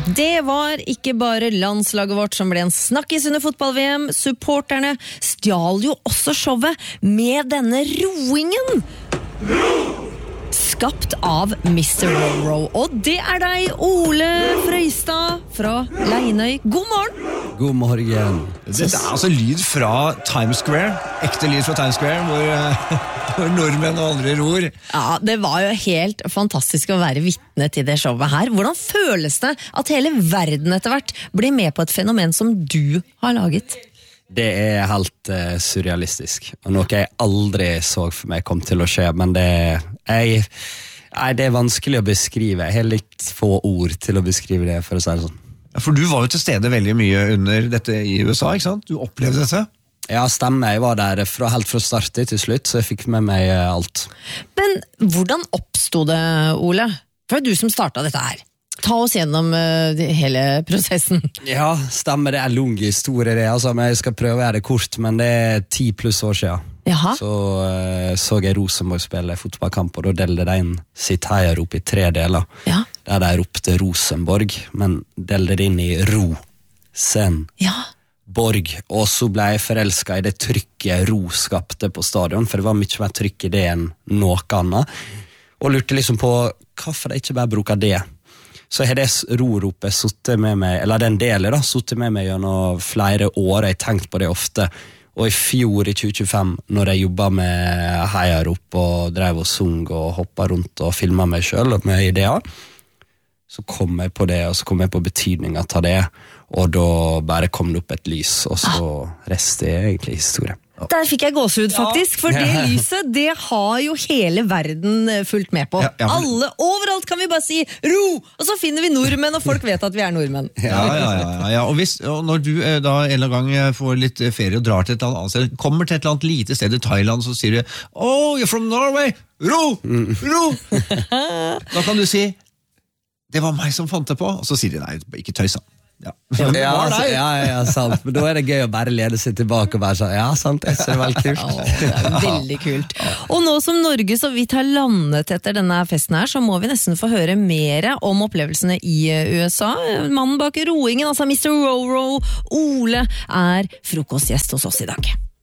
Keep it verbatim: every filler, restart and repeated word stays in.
Det var ikke bare landslaget vårt som ble en snakkis under fotball-V M. Supporterne stjal jo også showet med denne roingen. Skapt av mister Roro. Og det er deg, Ole Frøystad fra Leinøy. God morgen! God morgen. Det er altså lyd fra Times Square. Ekte lyd fra Times Square, hvor, hvor nordmenn og andre ror. Ja, det var jo helt fantastisk å være vitne til det showet her. Hvordan føles det at hele verden etter hvert blir med på et fenomen som du har laget? Det er helt uh, surrealistisk, og noe jeg aldri så for meg kom til å skje, men det, jeg, nei, det er vanskelig å beskrive. Jeg har litt få ord til å beskrive det, for å si det sånn. For du var jo til stede veldig mye under dette i U S A, ikke sant? Du opplevde dette? Ja, stemmer. Jeg var der fra, helt fra start til slutt, så jeg fikk med meg alt. Men hvordan oppstod det, Ole? For det er du som startet dette her. Ta oss gjennom uh, hele prosessen. Ja, stemmer. Det er lang historie det. Altså, men jeg skal prøve å gjøre det kort, men det er ti pluss år siden. Jaha. Så uh, så jeg Rosenborg spille fotballkamp, og da delte de inn sitt heiarop i tre deler. Ja. Der de ropte Rosenborg, men delte det inn i ro, sen, Ja. borg. Og så ble jeg forelsket i det trykket ro skapte på stadion, for det var mye mer trykk i det enn noe annet. Og lurte liksom på, hvorfor de ikke bare bruker det? Så har det ro-ropet suttet med meg, eller den delen da, suttet med meg gjennom flere år, jeg har tenkt på det ofte. Og i fjor, i tjue tjuefem, når jeg jobbet med heiarop og drev og sung og hoppet rundt og filmet meg selv med ideer, så kom jeg på det, og så kom jeg på betydningen av det, og da bare kom det opp et lys, og så resten er egentlig historie. Der fikk jeg gåsehud faktisk, for det lyset, det har jo hele verden fulgt med på. Ja, ja, men- Alle, overalt kan vi bare si ro, og så finner vi nordmenn, og folk vet at vi er nordmenn. Ja, ja, ja, ja, ja. Og, hvis, og når du eh, da en eller annen gang får litt eh, ferie og drar til et eller annet sted, kommer til et eller annet lite sted i Thailand, så sier du, oh, you're from Norway, ro, ro. Da kan du si, det var meg som fant det på, og så sier de, nei, ikke tøysa. Ja. Ja, Det var altså, deg. ja, ja, sant. Men da er det gøy å bare lede seg tilbake og bare sånn, ja, sant, jeg ser det veldig kult. Åh, det er veldig kult. Og nå som Norge så vidt har landet etter denne festen her, så må vi nesten få høre mer om opplevelsene i U S A. Mannen bak roingen, altså mister Roro, Ole, er frokostgjest hos oss i dag.